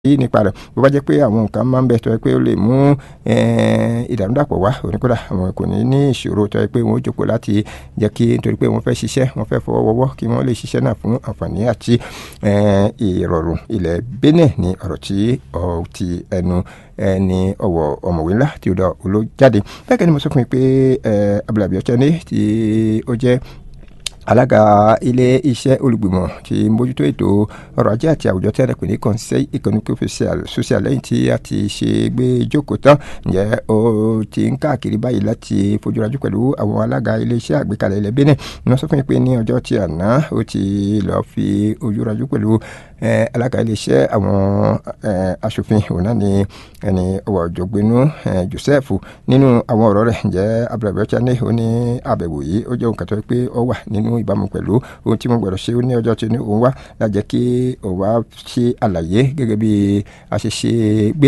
nípa rẹ̀ bó bá jẹ́ pé àwọn nǹkan máa ń bẹ tó yẹ pé ó lè mú ìdàrúdàpọ̀ wá oníkódà àwọn kò ní ìṣòro tó yẹ pé wọ́n ó jókòó láti jẹ́ kí nítorí pé wọ́n fẹ́ ṣiṣẹ́ wọ́n fẹ́ fọwọ́ wọ́wọ́ kí wọ́n lè ṣiṣẹ́ náà fún àǹfààní àti ìrọ̀rùn ilẹ̀ Benin ní ọ̀rọ̀ tí ó ti ẹnu ẹni ọ̀wọ̀ ọ̀mọ̀wé ńlá tí ó dá olójáde bẹ́ẹ̀ ni mo sọ fún yín pé Abdulabi Ọ̀chẹ́ni tí ó jẹ́ alága ilé iṣẹ́ olùgbìmọ̀ tí mójútó ètò ọrọ̀ ajé àti àwùjọ tí a dẹ̀pẹ̀ ní conseil économique social lẹ́yìn tí a ti ṣe gbé jókòó tán ǹjẹ́ ó ti ń káàkiri báyìí láti fojúrajú pẹ̀lú àwọn alága ilé iṣẹ́ àgbékalẹ̀ ilẹ̀ Benin ní wọ́n sọ fún mi pé ní ọjọ́ tí àná ó ti lọ́ọ́ fi ojúrajú pẹ̀lú alága ilé iṣẹ́ àwọn aṣòfin òun náà ni ẹni ọwọ́ ọ̀jọ̀gbẹ́nu Joseph nínú àwọn ọ̀rọ̀ rẹ̀ ǹjẹ́ Abdulabi Ọ̀chẹ́ni ó ní àbẹ̀wò yìí ó jẹ́ nǹkan tó pé ó wà nínú ìbámu pẹ̀lú ohun tí wọ́n gbọ́dọ̀ ṣe ní ọjọ́ tí òun wá lájẹ́ kí òun wá ṣe àlàyé gẹ́gẹ́ bí a ṣe ṣe gbé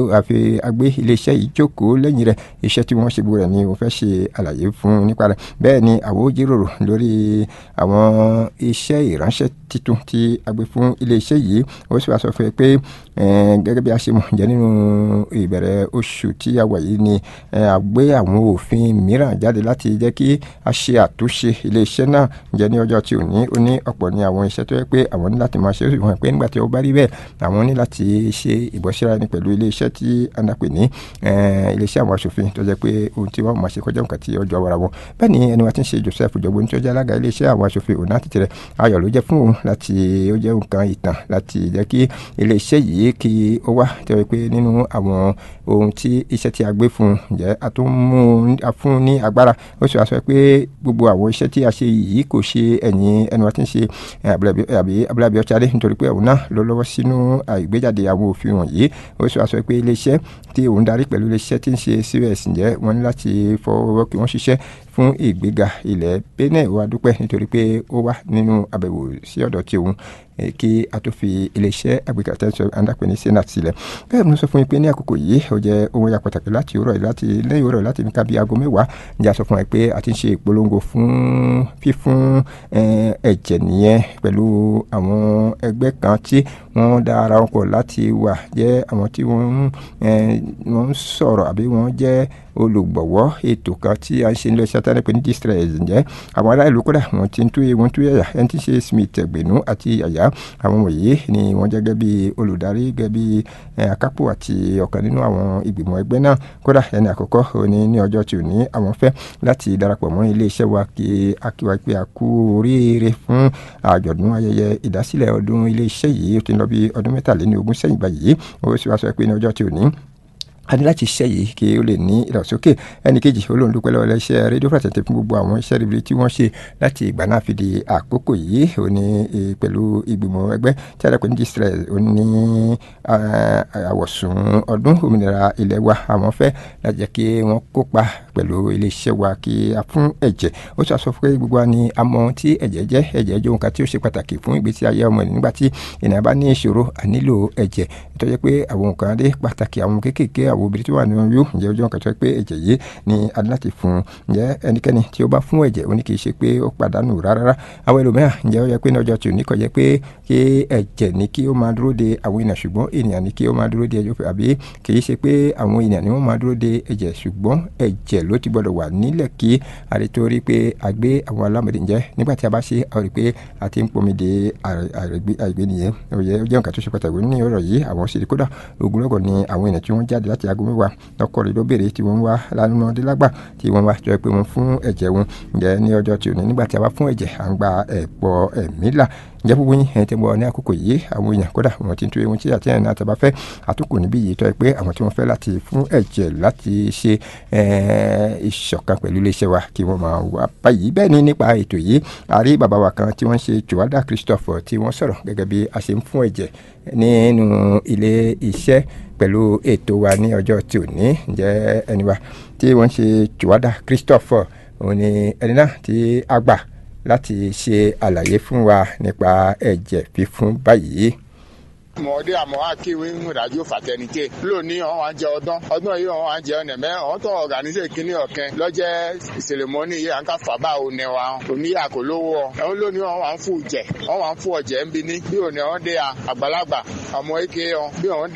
iléeṣẹ́ ìjókòó lẹ́yìn rẹ̀ iṣẹ́ tí wọ́n ṣe bó rẹ̀ ni òun fẹ́ ṣe àlàyé fún nípa rẹ̀ bẹ́ẹ̀ ni àwọn ó jíròrò lórí àwọn iṣẹ́ ìránṣẹ́ titun tí a gbé fún iléeṣẹ́ yìí ó sì wá sọ fún ẹ pé gẹ́gẹ́ bí a ṣe mọ̀ jẹ́ nínú ìbẹ̀rẹ̀ oṣù tí a wà yìí ni a gbé àwọn òfin mìíràn jáde láti jẹ́ kí a ṣe àtúnṣe iléeṣẹ́ náà jẹ́ ní ọjọ́ tí ò ní ó ní ọ̀pọ̀ ní àwọn iṣẹ́ tó yẹ pé àwọn ní láti máa ṣe é wọ́n pé nígbà tí ó bá rí bẹ́ẹ̀ àwọn ní láti ṣe ìbọ̀síra ẹni pẹ̀lú iléeṣẹ́ tí a ń pè ní iléeṣẹ́ àwọn aṣòfin tó jẹ́ pé ohun tí wọ́n máa ṣe kọjá nǹkan tí ọjọ́ wara wọn bẹ́ẹ̀ ni ẹni wa ti ń ṣe Joseph Jọgbọ́n tí ó jẹ́ alága iléeṣẹ́ àwọn aṣòfin òun láti tirẹ̀ ayọ̀ ló jẹ́ fún òun láti ó jẹ́ nǹkan ìtàn láti jẹ́ kí iléeṣẹ́ yìí kí ó wá tó yẹ pé nínú àwọn ohun tí iṣẹ́ tí a gbé fún un jẹ́ a tún mú a fún ní agbára ó sì wá sọ pé gbogbo àwọn iṣẹ́ tí a ṣe yìí kò ṣe ẹ̀yìn ẹni wa ti ń ṣe Abdulabi Ọ̀chẹ́ni nítorí pé òun náà ló lọ́wọ́ sínú ìgbéjáde àwọn òfin wọ̀nyí ó sì wá sọ pé iléeṣẹ́ tí òun darí pẹ̀lú iléeṣẹ́ tí ń ṣe COS ǹjẹ́ wọ́n ní láti fọwọ́ kí wọ́n ṣiṣẹ́ fún ìgbéga ilẹ̀ Benin wa dúpẹ́ nítorí pé ó wà nínú àbẹ̀wò sí ọ̀dọ̀ tí òun kí a tó fi iléeṣẹ́ àgbékalẹ̀ tẹ́sán andapẹ̀ ní senate sílẹ̀ bẹ́ẹ̀ mo sọ fún yín pé ní àkókò yìí ó jẹ́ ohun ya pàtàkì láti òwúrọ̀ láti lẹ́yìn òwúrọ̀ láti nǹkan bíi aago mẹ́wàá ǹjẹ́ a sọ fún wa pé a ti ń ṣe ìpolongo fún fífún ẹ̀jẹ̀ nìyẹn pẹ̀lú àwọn ẹgbẹ́ kan tí wọ́n dá ara wọn pọ̀ láti wà jẹ́ àwọn tí wọ́n ń sọ̀rọ̀ àbí wọ́n jẹ́ olùgbọ̀wọ́ ètò kan tí a ń ṣe nílé iṣẹ́ tánà pé ní distress ǹjẹ́ àwọn ará ìlú kódà wọ́n ti ń tú yàyà ẹni tí ń ṣe Smith Ẹgbẹ̀nú àti Yàyà àwọn wọ̀nyí ni wọ́n jẹ́ gẹ́gẹ́ bí olùdarí gẹ́gẹ́ bí akápò àti ọ̀kan nínú àwọn ìgbìmọ̀ ẹgbẹ́ náà kódà ẹni àkọ́kọ́ òní ní ọjọ́ tí ò ní àwọn fẹ́ láti darapọ̀ mọ́ ilé iṣẹ́ wa kí a kí wa pé a kú oríire fún àjọ̀dún ayẹyẹ ìdásílẹ̀ ọdún ilé iṣẹ́ yìí ó ti lọ bí ọdún 23 sẹ́yìn báyìí ó sì wá sọ pé ní ọjọ́ tí ò ní a ní láti ṣiṣẹ́ yìí kí ó lè ní ìdàgbàsókè ẹnì kejì olóhùn dúpẹ́ lọ́wọ́ iléeṣẹ́ rédíò fàtẹ̀tẹ̀ fún gbogbo àwọn iṣẹ́ ribiri tí wọ́n ṣe láti ìgbà náà fi di àkókò yìí ó ní pẹ̀lú ìgbìmọ̀ ẹgbẹ́ tí a dẹ́kun ní distress ó ní àwọ̀sùn ọdún òmìnira ilẹ̀ wa àwọn fẹ́ láti jẹ́ kí wọ́n kópa pẹ̀lú iléeṣẹ́ wa kí a fún ẹ̀jẹ̀ ó sọ sọ pé gbogbo wa ni a mọ tí ẹ̀jẹ̀ jẹ́ nǹkan tí ó ṣe pàtàkì fún ìgbésí ayé ọmọ ènìyàn nígbà tí ènìyàn bá ní ìṣòro a nílò ẹ̀jẹ̀ tó jẹ́ pé àwọn nǹkan dé pàtàkì àwọn kéékèèké àwọn obìnrin tí wà nínú yóò ǹjẹ́ ojú ọ̀kan tó pé ẹ̀jẹ̀ yìí ni a ní láti fún un ǹjẹ́ ẹnikẹ́ni tí ó bá fún ẹ̀jẹ̀ ó ní kì í ṣe pé ó pàdánù rárá àwọn ẹlòmíràn ǹjẹ́ ó yẹ pé ní ọjọ́ tí ò ní kọ̀ jẹ́ pé kí ẹ̀jẹ̀ ní kí ó máa dúró de àwọn ènìyàn ṣùgbọ́n ènìyàn ní kí ó máa dúró de ẹ̀jẹ̀ àbí kì í ṣe pé àwọn ènìyàn ni wọ́n máa dúró de ẹ̀jẹ̀ ṣùgbọ́n ẹ̀jẹ̀ ló ti gbọ́dọ̀ wà nílẹ̀ kí àrètórí pé a gbé àwọn alámọ̀dé ǹjẹ́ nígbà tí a bá ṣe a rí pé a ti ń pomi de àìgbé nìyẹn ó jẹ́ nǹkan tó ṣe pàtàkì ní ọ̀rọ̀ yìí àwọn sì kódà ogunlọ́gọ̀ ni àwọn ènìyàn tí wọ́n jáde láti aago mẹ́wàá lọ́kọ̀ọ́rẹ́ ló béèrè tí wọ́n wá lánàá lágbà tí wọ́n wá jọ pé wọ́n fún ẹ̀jẹ̀ wọn ǹjẹ́ ní ọjọ́ tí ò ní nígbà tí a bá fún ẹ̀jẹ̀ à ń gba ẹ̀pọ̀ ẹ̀mí là ǹjẹ́ gbogbo yín ẹni tí mo ní àkókò yìí àwọn èèyàn kódà wọ́n ti ń tú ewu tí àti ẹ̀yìn àtàbá fẹ́ àtúkù níbí yìí tọ́ ẹ pé àwọn tí wọ́n fẹ́ láti fún ẹ̀jẹ̀ láti ṣe ìṣọ̀kan pẹ̀lú iléeṣẹ́ wa kí wọ́n máa wá báyìí bẹ́ẹ̀ ni nípa ètò yìí a rí bàbá wa kan tí wọ́n ṣe Chowada Christopher tí wọ́n sọ̀rọ̀ gẹ́gẹ́ bí a ṣe ń fún ẹ̀jẹ̀ nínú ilé iṣẹ́ pẹ̀lú ètò wa ní ọjọ́ tí ò ní ǹjẹ́ ẹni wa tí wọ́n ṣe Chowada Christopher òun ni ẹni náà tí a gbà láti ṣe àlàyé fún wa nípa ẹ̀jẹ̀ fífún báyìí. mọ̀ọ́dé àmọ́ àkíwé ń ràjò fàtẹnité lónìí wọn wá jẹ ọdún yìí wọn wá jẹ ọ̀nẹ̀mẹ́ wọn tó ọ̀gánísè kínní ọ̀kẹ́ lọ́jẹ́ ìsèlémọ́nì yìí à ń ká fàbá òní wa oníyà kò lówó ọ lónìí wọn wá ń fún ọ̀jẹ̀ ń bi ní bí òní wọn dé àgbàlagbà ọmọ eke wọn bí wọn